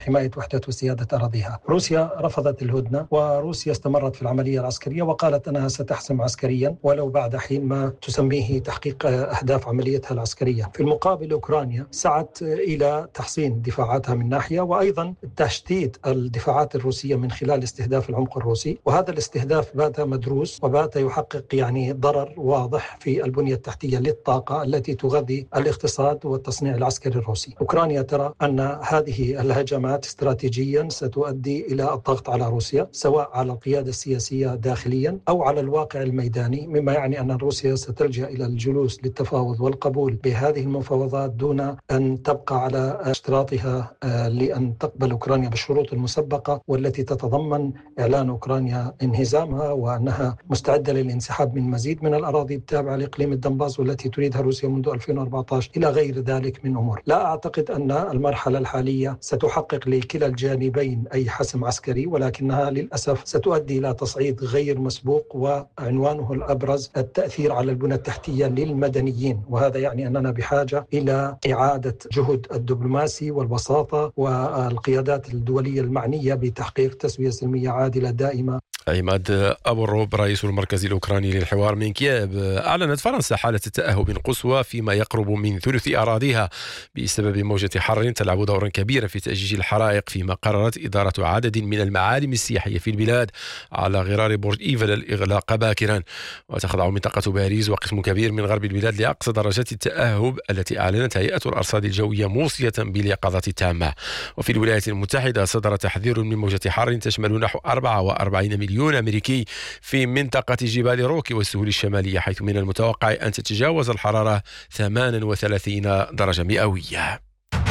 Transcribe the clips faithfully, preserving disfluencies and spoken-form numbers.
حماية وحدة وسيادة أراضيها. روسيا رفضت الهدنة، وروسيا استمرت في العملية العسكرية وقالت أنها ستحسم عسكريا ولو بعد حين ما تسميه تحقيق أهداف عمليتها العسكرية. في المقابل أوكرانيا سعت إلى تحسين دفاعاتها من ناحية، وأيضا تشتيت الدفاعات الروسية من خلال استهداف العمق الروسي، وهذا الاستهداف بات مدروس وبات يحقق يعني ضرر واضح في البنية التحتية للطاقة التي تغذي الاقتصاد والتصنيع العسكري الروسي. أوكرانيا ترى أن هذه الهجمات استراتيجيا ستؤدي إلى الضغط على روسيا، سواء على القيادة السياسية داخليا أو على الواقع الميداني، مما يعني أن روسيا ستلجأ إلى الجلوس للتفاوض والقبول بهذه المفاوضات دون أن تبقى على اشتراطها لأن تقبل أوكرانيا بالشروط المسبقة، والتي تتضمن إعلان أوكرانيا انهزامها وأنها مستعدة للانسحاب من مزيد من الأراضي التابعة لإقليم الدنباس والتي تريدها روسيا منذ ألفين وأربعة عشر إلى غير ذلك من أمور. لا أعتقد أن المرحلة الحالية ستحقق لكلا الجانبين أي حسم عسكري، ولكنها للأسف ستؤدي إلى تصعيد غير مسبوق، وعنوانه الأبرز التأثير على البنى التحتية للمدنيين، وهذا يعني أننا بحاجة إلى إعادة جهد الدبلوماسي والوساطة والقيادات الدولية المعنية بتحقيق تسوية سلمية عادلة دائمة. عماد أبو الروب رئيس المركز الأوكراني للحوار من كييف. أعلنت فرنسا حالة تأهب قصوى فيما يقرب من ثلث أراضيها بسبب موجة حر تلعب دورا كبيرا في تأجيج الحرائق، فيما قررت إدارة عدد من المعالم السياحية في البلاد على غرار برج إيفل الإغلاق باكرا. وتخضع منطقة باريس وقسم كبير من غرب البلاد لأقصى درجات التأهب التي أعلنت هيئة الأرصاد الجوية موصية باليقظة التامة. وفي الولايات المتحدة صدر تحذير من موجة حر تشمل نحو أربعة وأربعين مليون أمريكي في منطقة جبال روكي والسهول الشمالية، حيث من المتوقع أن تتجاوز الحرارة ثمانية وثلاثين درجة مئوية.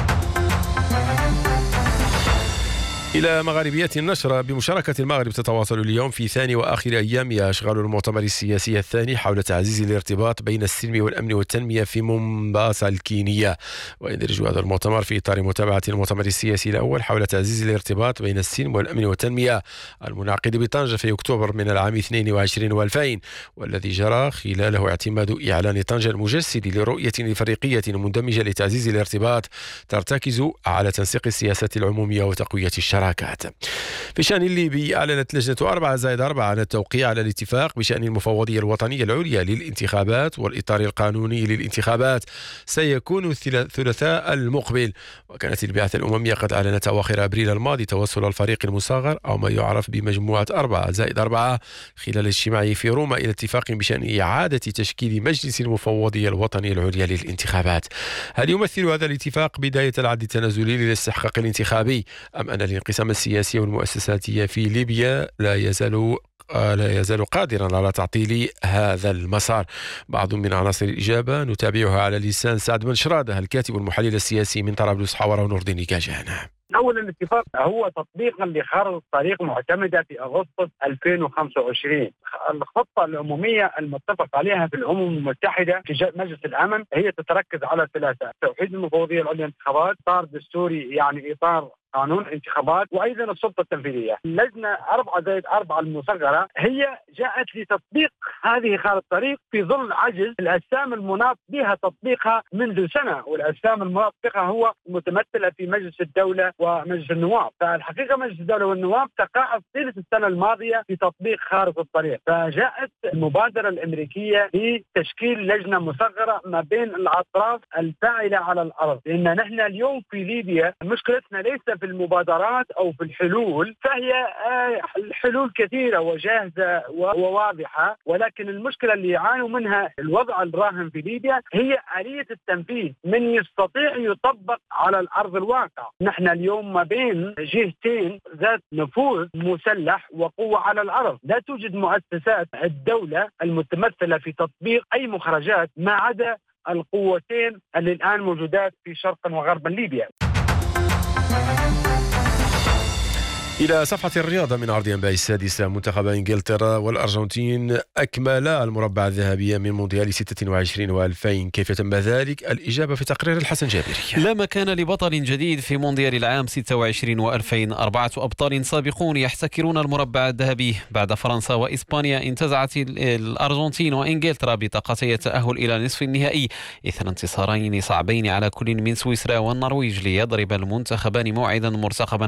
إلى مغاربية النشر. بمشاركة المغرب تتواصل اليوم في ثاني وآخر أيامها أشغال المؤتمر السياسي الثاني حول تعزيز الارتباط بين السلم والأمن والتنمية في مومباسا الكينية. ويندرج هذا المؤتمر في إطار متابعة المؤتمر السياسي الأول حول تعزيز الارتباط بين السلم والأمن والتنمية المنعقد بطنجة في أكتوبر من العام اثنين وعشرين وألفين، والذي جرى خلاله اعتماد إعلان طنجة المجسد لرؤية إفريقية مندمجة لتعزيز الارتباط ترتكز على تنسيق السياسات العمومية وتقوية الشركة. في شأن الليبي، أعلنت لجنة أربعة زائد أربعة عن التوقيع على الاتفاق بشأن المفوضية الوطنية العليا للانتخابات والإطار القانوني للانتخابات سيكون الثلاثاء المقبل. وكانت البعثة الأممية قد أعلنت أواخر أبريل الماضي توصل الفريق المصغر أو ما يعرف بمجموعة أربعة زائد أربعة خلال اجتماعه في روما إلى اتفاق بشأن إعادة تشكيل مجلس المفوضية الوطنية العليا للانتخابات. هل يمثل هذا الاتفاق بداية العد التنازلي للاستحقاق الانتخابي، أم أن الانقسام السياسي والمؤسساتي في ليبيا لا يزال لا يزال قادرا على تعطيل هذا المسار؟ بعض من عناصر الإجابة نتابعها على لسان سعد بن شرادة الكاتب والمحلل السياسي من طرابلس حوار نور الدين كاجان. أولا الاتفاق هو تطبيقا لخارطة الطريق معتمدة في أغسطس ألفين وخمسة وعشرين. الخطة العمومية المتفق عليها في الأمم المتحدة في مجلس الأمن هي تتركز على ثلاثة: توحيد المفوضية العليا للانتخابات، إطار دستوري يعني إطار قانون انتخابات، وايضا السلطه التنفيذيه. اللجنه أربعة زائد أربعة المصغره هي جاءت لتطبيق هذه خارطه الطريق في ظل عجز الاجسام المناط بها تطبيقها منذ سنه، والاجسام المناط بها هو متمثله في مجلس الدوله ومجلس النواب. فالحقيقه مجلس الدوله والنواب تقاعد طيله السنه الماضيه في تطبيق خارطه الطريق، فجاءت المبادره الامريكيه لتشكيل لجنه مصغره ما بين الاطراف الفاعله على الارض. لان نحن اليوم في ليبيا مشكلتنا ليس في المبادرات أو في الحلول، فهي الحلول كثيرة وجاهزة وواضحة، ولكن المشكلة اللي يعانوا منها الوضع الراهن في ليبيا هي آلية التنفيذ، من يستطيع يطبق على الأرض الواقع. نحن اليوم ما بين جهتين ذات نفوذ مسلح وقوة على الأرض، لا توجد مؤسسات الدولة المتمثلة في تطبيق أي مخرجات ما عدا القوتين اللي الآن موجودات في شرقا وغربا ليبيا. إلى صفحة الرياضة من عرض أنباء السادسة. منتخب إنجلترا والأرجنتين أكملا المربع الذهبي من مونديال ستة وعشرين وألفين. كيف تم ذلك؟ الإجابة في تقرير الحسن جابري. لا مكان لبطل جديد في مونديال العام ستة وعشرين وألفين. أربعة أبطال سابقون يحتكرون المربع الذهبي. بعد فرنسا وإسبانيا انتزعت الأرجنتين وإنجلترا بطاقتي التأهل إلى نصف النهائي إثر انتصارين صعبين على كل من سويسرا والنرويج، ليضرب المنتخبان موعدا مرتقبا